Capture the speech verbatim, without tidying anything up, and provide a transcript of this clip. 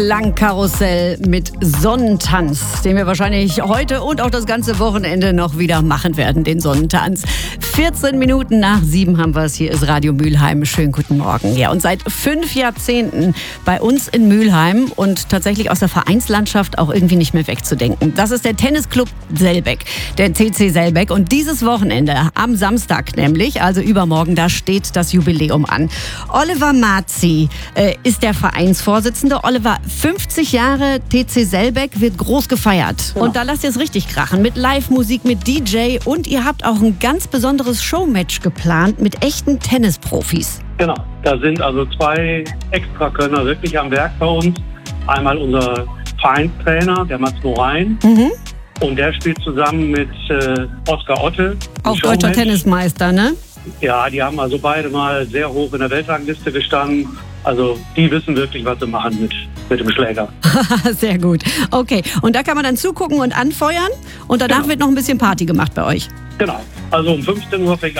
Langkarussell mit Sonnentanz, den wir wahrscheinlich heute und auch das ganze Wochenende noch wieder machen werden, den Sonnentanz. vierzehn Minuten nach sieben haben wir es. Hier ist Radio Mülheim. Schönen guten Morgen. Ja, und seit fünf Jahrzehnten bei uns in Mülheim und tatsächlich aus der Vereinslandschaft auch irgendwie nicht mehr wegzudenken. Das ist der Tennisclub Selbeck, der T C Selbeck. Und dieses Wochenende, am Samstag nämlich, also übermorgen, da steht das Jubiläum an. Oliver Marzi äh, ist der Vereinsvorsitzende. Oliver, fünfzig Jahre T C Selbeck wird groß gefeiert. Genau. Und da lasst ihr es richtig krachen. Mit Live-Musik, mit D J und ihr habt auch ein ganz besonderes Showmatch geplant mit echten Tennisprofis. Genau, da sind also zwei Extrakönner wirklich am Werk bei uns. Einmal unser Vereinstrainer, der Mats Morain. Mhm. Und der spielt zusammen mit äh, Oskar Otte. Auch deutscher Tennismeister, ne? Ja, die haben also beide mal sehr hoch in der Weltrangliste gestanden. Also die wissen wirklich, was sie machen mit, mit dem Schläger. Sehr gut. Okay, und da kann man dann zugucken und anfeuern und danach genau. wird noch ein bisschen Party gemacht bei euch. Genau, also um fünfzehn Uhr fängt